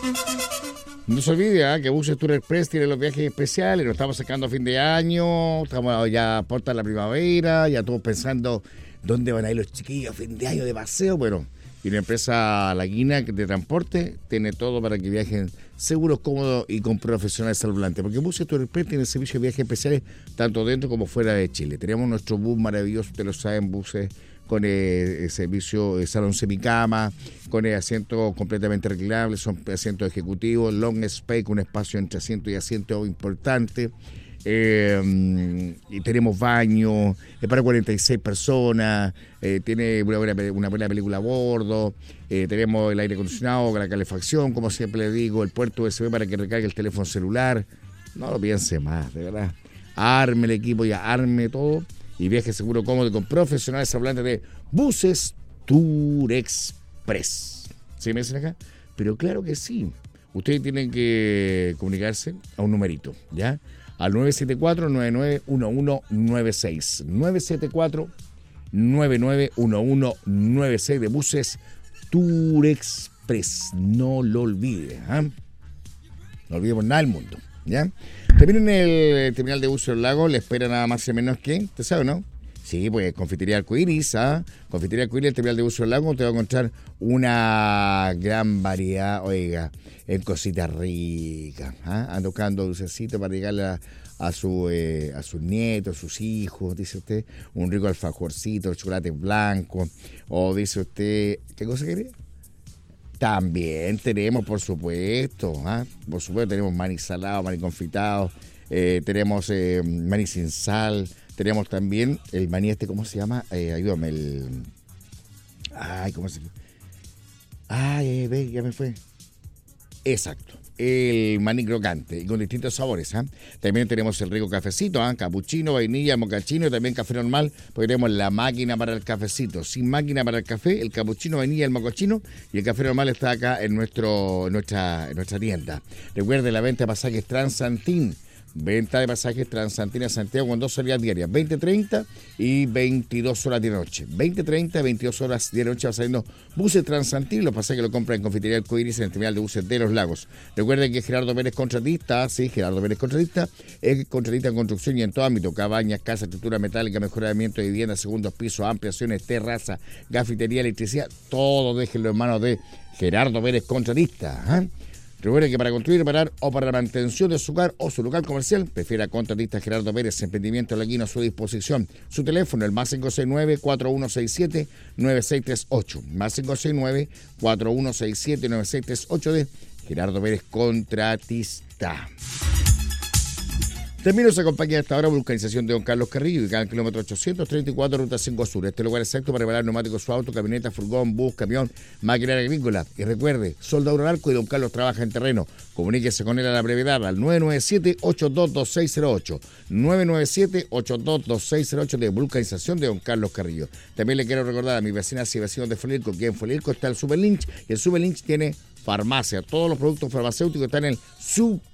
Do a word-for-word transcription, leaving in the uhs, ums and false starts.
No se olvide ¿eh? que Buses Tour Express tiene los viajes especiales, nos estamos sacando a fin de año, estamos ya a puerta de la primavera, ya todos pensando dónde van a ir los chiquillos a fin de año de paseo, pero y la empresa Laguina de transporte tiene todo para que viajen seguros, cómodos y con profesionales al volante, porque Buses Tour Express tiene servicio de viajes especiales tanto dentro como fuera de Chile. Tenemos nuestro bus maravilloso, ustedes lo saben, buses con el servicio de salón semicama, con el asiento completamente reclinable, son asientos ejecutivos, long space, con un espacio entre asiento y asiento importante. Eh, y tenemos baño, es para cuarenta y seis personas, eh, tiene una buena, una buena película a bordo, eh, tenemos el aire acondicionado, la calefacción, como siempre le digo, el puerto U S B para que recargue el teléfono celular. No lo piense más, de verdad. Arme el equipo y arme todo. Y viaje seguro, cómodo y con profesionales hablantes de Buses Tour Express. ¿Sí me dicen acá? Pero claro que sí. Ustedes tienen que comunicarse a un numerito, ¿ya? Al nueve siete cuatro, nueve nueve uno uno nueve seis. nueve siete cuatro, nueve nueve uno uno nueve seis de Buses Tour Express. No lo olvide, ¿eh? No olvidemos nada del mundo, ¿ya? También en el terminal de buses del lago le espera nada más y menos que, ¿usted sabe, no? Sí, pues Confitería Arcoiris, ¿ah? Confitería Arcoiris, el terminal de buses del lago, te va a encontrar una gran variedad, oiga, en cositas ricas, ¿ah? Anda buscando dulcecitos para llegarle a, a, su, eh, a sus nietos, a sus hijos, dice usted, un rico alfajorcito, chocolate blanco, o dice usted, ¿qué cosa quiere? También tenemos, por supuesto, ¿ah? por supuesto, tenemos maní salado, maní confitado, eh, tenemos eh, maní sin sal, tenemos también el maní este, ¿cómo se llama? Eh, ayúdame, el... Ay, ¿cómo se llama? Ay, ve, ya me fue. Exacto, el maní crocante y con distintos sabores. ¿eh? También tenemos el rico cafecito, ¿eh? Capuchino, vainilla, mocachino y también café normal, porque tenemos la máquina para el cafecito. Sin máquina para el café, el capuchino, vainilla, el mocachino y el café normal está acá en, nuestro, en, nuestra, en nuestra tienda. Recuerde la venta de pasajes Transantín. Venta de pasajes Transantina Santiago con dos salidas diarias, veinte treinta y veintidós horas de noche. veinte treinta y veintidós horas de noche va saliendo buses Transantina. Los pasajes lo compran en Confitería Arcoiris en el terminal de buses de los lagos. Recuerden que Gerardo Pérez Contratista, sí, Gerardo Pérez Contratista, es contratista en construcción y en todo ámbito: cabañas, casa, estructura metálica, mejoramiento de vivienda, segundos pisos, ampliaciones, terraza, gafitería, electricidad. Todo déjenlo en manos de Gerardo Pérez Contratista. ¿eh? Recuerde que para construir, reparar o para la mantención de su hogar o su local comercial, prefiera contratista Gerardo Pérez, emprendimiento laguino a su disposición. Su teléfono, el más cinco seis nueve, cuatro uno seis siete, nueve seis tres ocho. Más cinco seis nueve, cuatro uno seis siete, nueve seis tres ocho de Gerardo Pérez Contratista. También nos acompaña hasta ahora vulcanización de Don Carlos Carrillo, ubicada en el kilómetro ochocientos treinta y cuatro, ruta cinco Sur. Este lugar exacto para reparar neumáticos, su auto, camioneta, furgón, bus, camión, maquinaria agrícola. Y recuerde, soldador al arco y Don Carlos trabaja en terreno. Comuníquese con él a la brevedad al nueve nueve siete, ocho dos dos seis cero ocho. nueve nueve siete, ocho dos dos seis cero ocho de vulcanización de Don Carlos Carrillo. También le quiero recordar a mis vecinas y vecinos de Folirco que en Folirco está el Super Lynch y el Super Lynch tiene farmacia. Todos los productos farmacéuticos están en el Super